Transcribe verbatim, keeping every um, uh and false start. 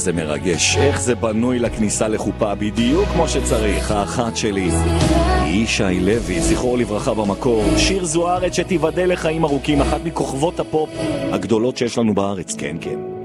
זה מרגש, איך זה בנוי לכניסה לחופה בדיוק כמו שצריך. האחת שלי היא ישי לוי, זכרו לברכה במקור. שיר זוארץ שתיבדל לחיים ארוכים, אחת מכוכבות הפופ הגדולות שיש לנו בארץ, כן כן.